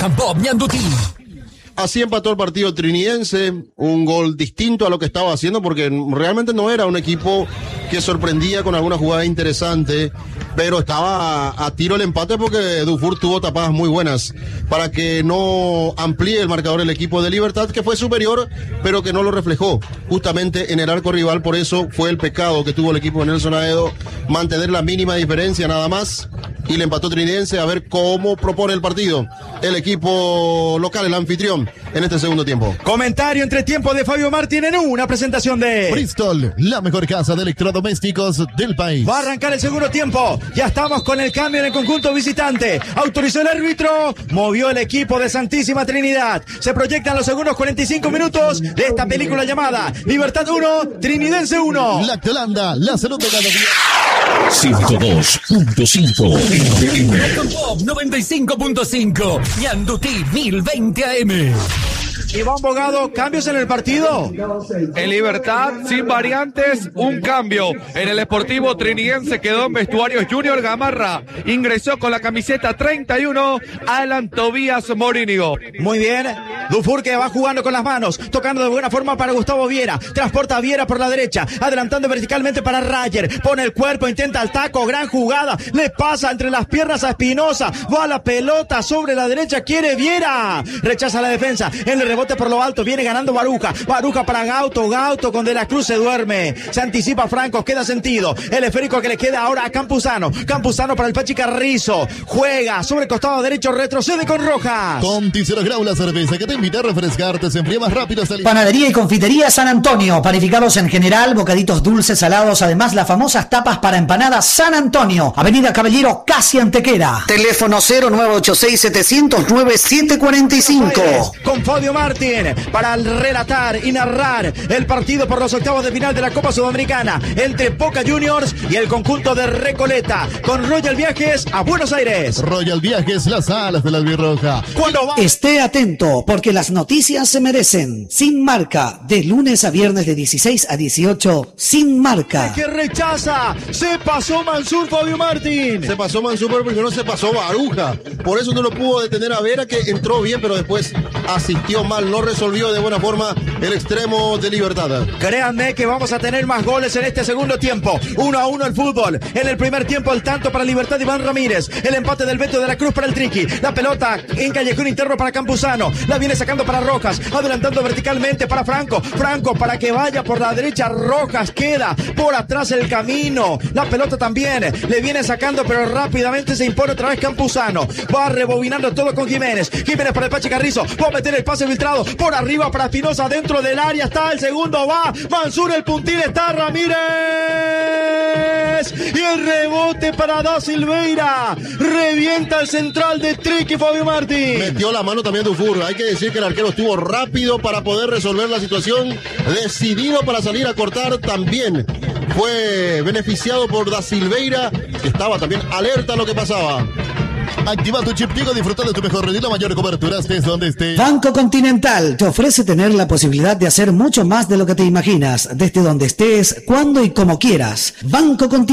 Johan Bob Ñandutí. Así empató el partido trinidense, un gol distinto a lo que estaba haciendo porque realmente no era un equipo que sorprendía con alguna jugada interesante, pero estaba a tiro el empate porque Dufour tuvo tapadas muy buenas para que no amplíe el marcador el equipo de Libertad, que fue superior, pero que no lo reflejó justamente en el arco rival. Por eso fue el pecado que tuvo el equipo de Nelson Aedo, mantener la mínima diferencia nada más, y le empató Trinidense. A ver cómo propone el partido el equipo local, el anfitrión, en este segundo tiempo. Comentario entre tiempo de Fabio Martín en una presentación de Bristol, la mejor casa de electrodomésticos del país. Va a arrancar el segundo tiempo. Ya estamos con el cambio en el conjunto visitante. Autorizó el árbitro. Movió el equipo de Santísima Trinidad. Se proyectan los segundos 45 minutos de esta película llamada Libertad 1, Trinidense 1. Lactolanda, la salud de cada día. 102.5 95.5 Ñandutí 1020 AM. Iván Bogado, cambios en el partido. En Libertad, sin variantes, un cambio. En el Sportivo Trinidense quedó en vestuarios Junior Gamarra. Ingresó con la camiseta 31, Alan Tobías Morínigo. Muy bien. Dufour que va jugando con las manos, tocando de buena forma para Gustavo Viera. Transporta a Viera por la derecha, adelantando verticalmente para Rayer. Pone el cuerpo, intenta el taco, gran jugada. Le pasa entre las piernas a Espinosa. Va la pelota sobre la derecha, quiere Viera. Rechaza la defensa. En el rebote por lo alto, viene ganando Baruja. Baruja para Gauto. Gauto con De la Cruz se duerme. Se anticipa Franco, queda sentido. El esférico que le queda ahora a Campuzano. Campuzano para el Pachi Carrizo. Juega sobre el costado derecho, retrocede con Rojas. Con Ticero Grau, la cerveza que te invita a refrescarte, se enfría más rápido. Panadería y confitería San Antonio. Panificados en general, bocaditos dulces, salados. Además, las famosas tapas para empanadas San Antonio. Avenida Caballero, casi Antequera. Teléfono 0986-700-9745. Con Fabio Martín para relatar y narrar el partido por los octavos de final de la Copa Sudamericana entre Boca Juniors y el conjunto de Recoleta, con Royal Viajes a Buenos Aires. Royal Viajes, las alas de la albirroja. Esté atento, porque las noticias se merecen. Sin Marca, de lunes a viernes de 16 a 18, Sin Marca. Que rechaza, se pasó Mansur, Fabio Martín. Se pasó Mansur, pero primero se pasó Baruja. Por eso no lo pudo detener a Vera, que entró bien, pero después asistió mal. No resolvió de buena forma el extremo de Libertad. Créanme que vamos a tener más goles en este segundo tiempo. 1-1 el fútbol. En el primer tiempo el tanto para Libertad, Iván Ramírez. El empate del Beto de la Cruz para el Triqui. La pelota en callejón interno para Campuzano. La viene sacando para Rojas. Adelantando verticalmente para Franco. Franco para que vaya por la derecha. Rojas queda por atrás el camino. La pelota también le viene sacando, pero rápidamente se impone otra vez Campuzano. Va rebobinando todo con Jiménez. Jiménez para el Pachi Carrizo. Va a meter el pase filtrado. Por arriba para Espinosa, dentro del área está el segundo, va Mansur, el puntín está Ramírez y el rebote para Da Silveira, revienta el central de Triqui, Fabio Martín. Metió la mano también Dufour. Hay que decir que el arquero estuvo rápido para poder resolver la situación, decidido para salir a cortar. También fue beneficiado por Da Silveira, que estaba también alerta a lo que pasaba. Activa tu chip Tigo, disfruta de tu mejor red y la mayor cobertura, estés donde estés. Banco Continental te ofrece tener la posibilidad de hacer mucho más de lo que te imaginas, desde donde estés, cuando y como quieras. Banco Continental.